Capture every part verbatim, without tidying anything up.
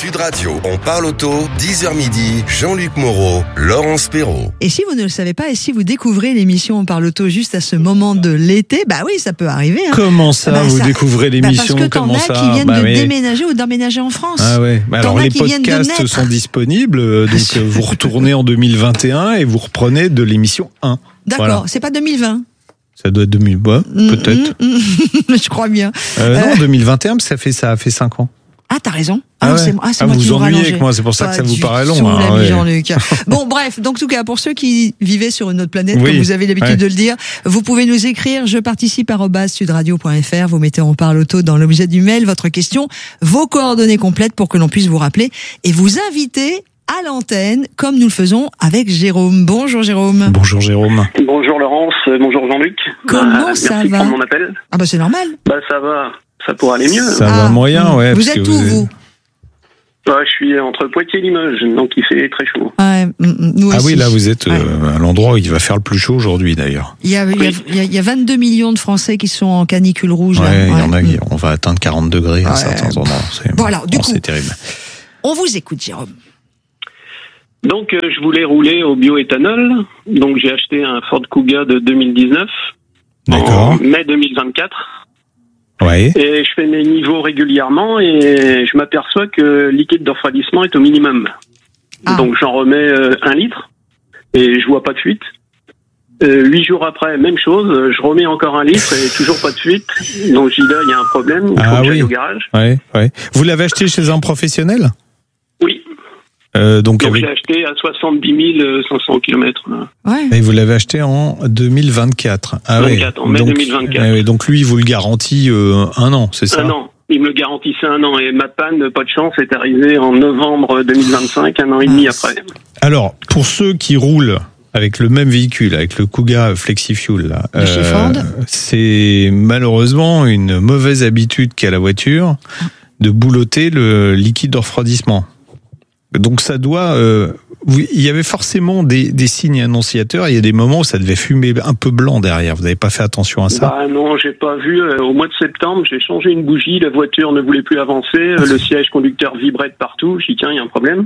Sud Radio, on parle auto, dix heures midi, Jean-Luc Moreau, Laurence Perrault. Et si vous ne le savez pas, et si vous découvrez l'émission On parle auto juste à ce moment de l'été, bah oui, ça peut arriver. Hein. Comment ça, bah, vous ça, découvrez l'émission bah Parce que t'en Comment as ça qui viennent bah de oui. déménager ou d'emménager en France. Ah ouais. Bah alors les podcasts sont disponibles, donc vous retournez en deux mille vingt et un et vous reprenez de l'émission un. D'accord, voilà. C'est pas deux mille vingt. Ça doit être deux mille vingt, bah, peut-être. Mmh, mmh, je crois bien. Euh, euh... Non, deux mille vingt et un, ça fait ça a fait cinq ans. Ah, t'as raison. Ah, ah, ouais. c'est, ah, c'est ah moi vous qui vous vous ennuyez rallonge. avec moi, c'est pour ça pas que ça vous paraît long. Tout, hein, ouais. Jean-Luc. Bon, bref, donc en tout cas, pour ceux qui vivaient sur une autre planète, oui. comme vous avez l'habitude ouais. de le dire, vous pouvez nous écrire je participe arobase sudradio point f r. Vous mettez On parle auto dans l'objet du mail, votre question, vos coordonnées complètes pour que l'on puisse vous rappeler et vous inviter à l'antenne, comme nous le faisons avec Jérôme. Bonjour Jérôme. Bonjour Jérôme. Bonjour Laurence, bonjour Jean-Luc. Comment euh, ça merci va pour mon appel. Ah bah c'est normal. Bah ça va, ça pourrait aller mieux. Ça ah, va moyen, ouais. Vous êtes où vous, vous bah, je suis entre Poitiers et Limoges, donc il fait très chaud. Ouais, nous ah aussi. oui, là vous êtes ouais. euh, à l'endroit où il va faire le plus chaud aujourd'hui d'ailleurs. Il y a, il y a, il y a, il y a vingt-deux millions de Français qui sont en canicule rouge. Ouais, là. il y ouais. en a, on va atteindre quarante degrés à ouais. certains endroits. C'est, bon alors, du bon, coup, c'est terrible. On vous écoute Jérôme. Donc euh, je voulais rouler au bioéthanol, donc j'ai acheté un Ford Kuga de deux mille dix-neuf, D'accord. en mai deux mille vingt-quatre. Ouais. Et je fais mes niveaux régulièrement et je m'aperçois que le liquide de refroidissement est au minimum. Ah. Donc j'en remets euh, un litre et je vois pas de fuite. Euh, huit jours après, même chose, je remets encore un litre et toujours pas de fuite. Donc je dis là, il y a un problème, il faut ah, que oui. j'aille au garage. Ouais, ouais. Vous l'avez acheté chez un professionnel ? Oui. Euh, donc, donc avec... j'ai acheté à soixante-dix mille cinq cents kilomètres. Ouais. Et vous l'avez acheté en deux mille vingt-quatre. Ah vingt-quatre, ouais. en mai donc, deux mille vingt-quatre. Ouais, donc lui, il vous le garantit euh, un an, c'est ça ? Un an. Il me le garantissait un an. Et ma panne, pas de chance, est arrivée en novembre deux mille vingt-cinq, un an et demi ah, après. Alors, pour ceux qui roulent avec le même véhicule, avec le Kuga FlexiFuel, là, de chez Ford, euh, c'est malheureusement une mauvaise habitude qu'a la voiture de boulotter le liquide de refroidissement. Donc ça doit... Euh, il y avait forcément des, des signes annonciateurs, il y a des moments où ça devait fumer un peu blanc derrière, vous n'avez pas fait attention à ça ? Bah non, j'ai pas vu. Au mois de septembre, j'ai changé une bougie, la voiture ne voulait plus avancer, le siège conducteur vibrait de partout, j'ai dit tiens, il y a un problème.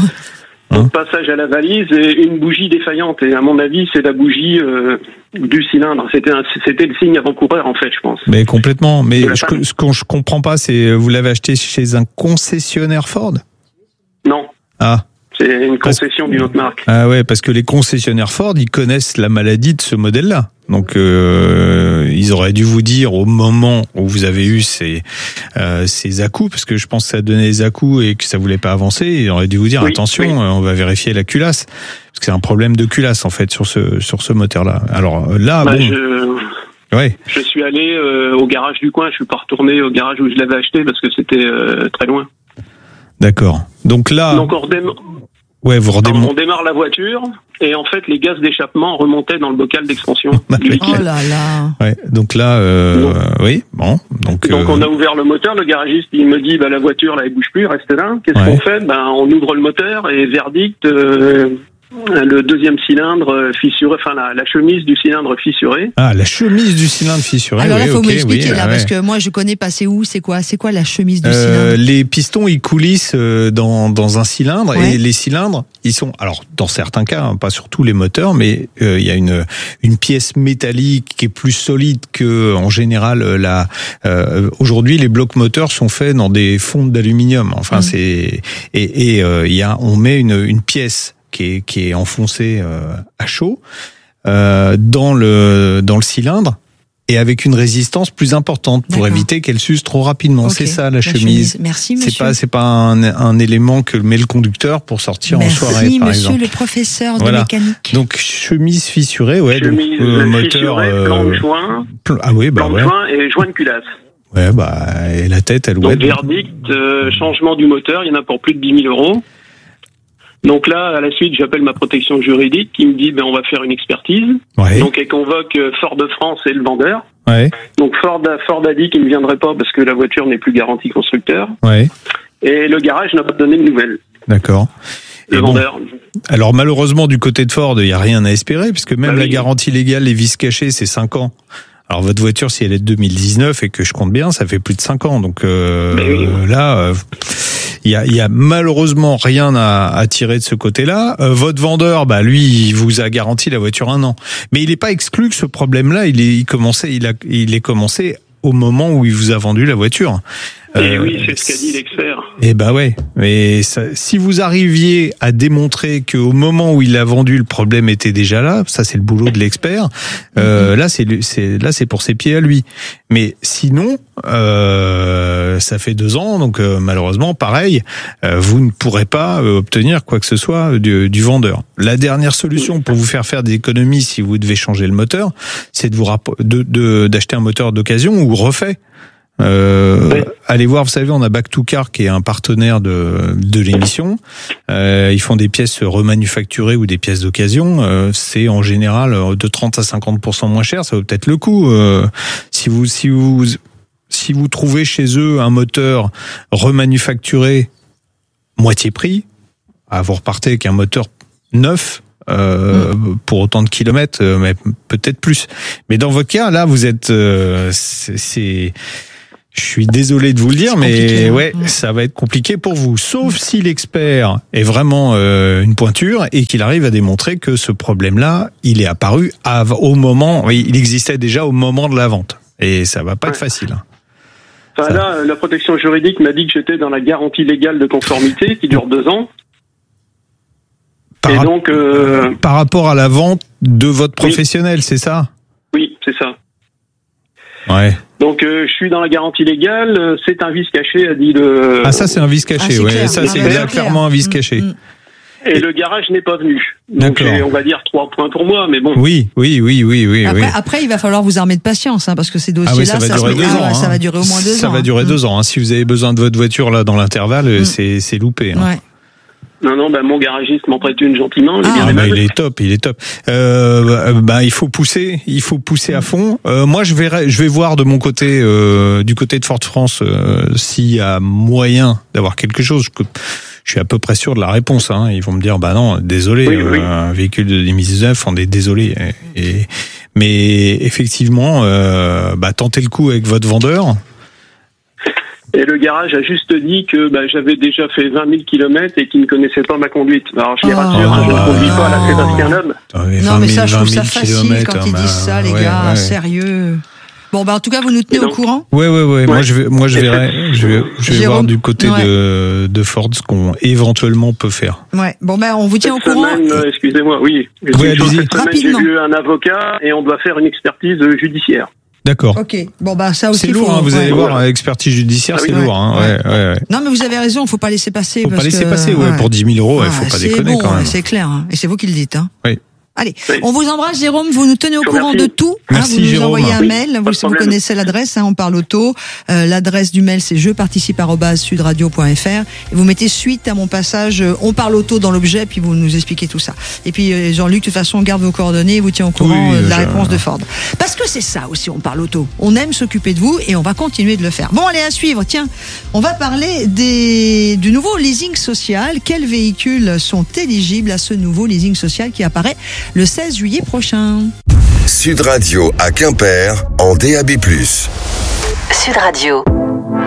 Donc passage à la valise et une bougie défaillante, et à mon avis c'est la bougie euh, du cylindre, c'était, un, c'était le signe avant-coureur en fait je pense. Mais complètement, mais je, ce que je comprends pas c'est, vous l'avez acheté chez un concessionnaire Ford ? Non. Ah. C'est une concession parce... d'une autre marque. Ah ouais, parce que les concessionnaires Ford, ils connaissent la maladie de ce modèle-là. Donc, euh, ils auraient dû vous dire au moment où vous avez eu ces, euh, ces à-coups, parce que je pense que ça donnait des à-coups et que ça voulait pas avancer, ils auraient dû vous dire, oui, attention, oui. on va vérifier la culasse. Parce que c'est un problème de culasse, en fait, sur ce, sur ce moteur-là. Alors là, bah, bon. Je... Ouais. Je suis allé euh, au garage du coin, je suis pas retourné au garage où je l'avais acheté parce que c'était euh, très loin. D'accord. Donc là. Donc on redémarre. Ouais, vous redémarrez. On démarre la voiture et en fait les gaz d'échappement remontaient dans le bocal d'expansion. du liquide. Oh là là. Ouais. Donc là, euh, donc, oui, bon. Donc. Donc euh... on a ouvert le moteur. Le garagiste il me dit bah la voiture là elle bouge plus, restez là. Qu'est-ce ouais. qu'on fait ? Ben on ouvre le moteur et verdict. Euh... Le deuxième cylindre fissuré, enfin la, la chemise du cylindre fissurée. Ah, la chemise du cylindre fissuré. Alors là, oui, faut okay, m'expliquer oui, là, ah, parce ouais. que moi, je connais pas. C'est où, c'est quoi, c'est quoi la chemise du euh, cylindre ? Les pistons, ils coulissent dans dans un cylindre ouais. et les cylindres, ils sont, alors dans certains cas, hein, pas sur tous les moteurs, mais euh, il y a une une pièce métallique qui est plus solide que en général la. Euh, aujourd'hui, les blocs moteurs sont faits dans des fonds d'aluminium. Enfin, mmh. c'est et et euh, il y a, on met une une pièce qui est, qui est enfoncé euh, à chaud euh, dans le dans le cylindre et avec une résistance plus importante pour D'accord. éviter qu'elle s'use trop rapidement. Okay. C'est ça la, la chemise. chemise. Merci monsieur. C'est pas c'est pas un, un élément que met le conducteur pour sortir Merci, en soirée par monsieur exemple. Le professeur de voilà. mécanique. Donc chemise fissurée, ouais. Chemise donc, euh, moteur, fissurée, euh, plan de joint. Pl- ah oui, bah plan ouais. de joint et joint de culasse. Ouais, bah et la tête, elle Donc ouais. verdict, euh, changement du moteur, il y en a pour plus de dix mille euros. Donc là, à la suite, j'appelle ma protection juridique qui me dit ben on va faire une expertise. Ouais. Donc elle convoque Ford de France et le vendeur. Ouais. Donc Ford, Ford a dit qu'il ne viendrait pas parce que la voiture n'est plus garantie constructeur. Ouais. Et le garage n'a pas donné de nouvelles. D'accord. Le et vendeur. Bon, alors malheureusement du côté de Ford, il n'y a rien à espérer puisque même bah, la oui. garantie légale, les vis cachées, c'est cinq ans. Alors votre voiture, si elle est de deux mille dix-neuf et que je compte bien, ça fait plus de cinq ans. Donc euh, oui. là, euh, il y a, il y a malheureusement rien à, à tirer de ce côté-là. Euh, votre vendeur, bah lui, il vous a garanti la voiture un an, mais il n'est pas exclu que ce problème-là, il est, il commençait, il a, il est commencé au moment où il vous a vendu la voiture. Et euh, oui, c'est ce qu'a dit l'expert. Eh ben ouais, mais ça, si vous arriviez à démontrer qu'au moment où il a vendu, le problème était déjà là, ça c'est le boulot de l'expert. Euh, là c'est, c'est là c'est pour ses pieds à lui. Mais sinon, euh, ça fait deux ans, donc euh, malheureusement, pareil, euh, vous ne pourrez pas euh, obtenir quoi que ce soit du, du vendeur. La dernière solution pour vous faire faire des économies, si vous devez changer le moteur, c'est de vous rapp- de, de, d'acheter un moteur d'occasion ou refait. Euh, oui. Allez voir, vous savez, on a Back to Car qui est un partenaire de de l'émission. Euh, ils font des pièces remanufacturées ou des pièces d'occasion. Euh, c'est en général de trente à cinquante pour cent moins cher. Ça vaut peut-être le coup. Euh, si vous si vous si vous trouvez chez eux un moteur remanufacturé moitié prix, à vous repartez avec un moteur neuf. Euh, mmh. Pour autant de kilomètres, mais peut-être plus. Mais dans votre cas, là, vous êtes, euh, c'est, c'est je suis désolé de vous le dire, c'est mais ouais, mmh. ça va être compliqué pour vous. Sauf mmh. si l'expert est vraiment euh, une pointure et qu'il arrive à démontrer que ce problème-là, il est apparu à, au moment, oui, il existait déjà au moment de la vente. Et ça va pas ouais. être facile. Enfin, là, la protection juridique m'a dit que j'étais dans la garantie légale de conformité qui dure deux ans. Par, et donc, euh... par rapport à la vente de votre professionnel, oui. c'est ça ? Oui, c'est ça. Ouais. Donc euh, je suis dans la garantie légale, c'est un vice caché, a dit le... Ah ça c'est un vice caché, ah, ouais. Clair. Ça ah, c'est bah, clairement un vice caché. Mmh. Et le garage n'est pas venu. Donc j'ai, on va dire trois points pour moi, mais bon. Oui, oui, oui, oui, oui. Après, oui. après il va falloir vous armer de patience, hein, parce que ces dossiers-là, ah oui, ça, va ça, durer se... deux ah, ans, hein. ça va durer au moins deux ça ans. Ça va durer hein. deux ans. Hein. Si vous avez besoin de votre voiture là dans l'intervalle, mmh. c'est, c'est loupé. Hein. Ouais. Non, non, bah, mon garagiste m'en prête une gentiment. Ah, ah bah, il est top, il est top. Euh, bah, il faut pousser, il faut pousser à fond. Euh, moi, je vais, je vais voir de mon côté, euh, du côté de Ford France, euh, s'il y a moyen d'avoir quelque chose. Je, je suis à peu près sûr de la réponse. Hein. Ils vont me dire, bah non, désolé, oui, oui. Euh, un véhicule de deux mille dix-neuf, on est désolé. Et, et, mais effectivement, euh, bah, tentez le coup avec votre vendeur. Et le garage a juste dit que bah, j'avais déjà fait vingt mille kilomètres et qu'il ne connaissait pas ma conduite. Alors je les rassure, oh, hein, je ne conduis pas à la Sébastien Loeb. Non mais ça, je trouve ça facile quand ils disent ça, les ouais, gars, ouais. sérieux. Bon bah en tout cas vous nous tenez donc, au courant. Ouais ouais ouais. ouais. Moi je vais moi je verrai je vais je vais Jérôme, voir du côté ouais. de de Ford ce qu'on éventuellement peut faire. Ouais. Bon bah on vous tient cette au courant. Semaine, et... Excusez-moi, oui. oui cette semaine Rapidement. J'ai vu un avocat et on doit faire une expertise judiciaire. D'accord. Ok. Bon bah ça aussi. C'est lourd. Faut... Hein, vous ouais. allez voir, expertise judiciaire, ah, oui, c'est ouais. lourd. Hein, ouais. Ouais, ouais, ouais. Non mais vous avez raison, faut pas laisser passer. Faut parce pas laisser que... passer. Ouais, ouais. Pour dix mille euros, il ouais, faut pas déconner bon, quand même. C'est clair. Hein. Et c'est vous qui le dites. Hein. Oui. Allez, oui. on vous embrasse, Jérôme. Vous nous tenez au courant merci. de tout. Merci, hein, vous nous Jérôme. envoyez un oui, mail. Vous, vous connaissez l'adresse. Hein, on parle auto. Euh, l'adresse du mail, c'est je participe arobase sudradio point f r. Et vous mettez suite à mon passage. Euh, on parle auto dans l'objet, puis vous nous expliquez tout ça. Et puis euh, Jean-Luc, de toute façon, on garde vos coordonnées et vous tient au courant oui, euh, de la je... réponse de Ford. Parce que c'est ça aussi. On parle auto. On aime s'occuper de vous et on va continuer de le faire. Bon, allez à suivre. Tiens, on va parler des du nouveau leasing social. Quels véhicules sont éligibles à ce nouveau leasing social qui apparaît le seize juillet prochain? Sud Radio à Quimper en D A B plus. Sud Radio.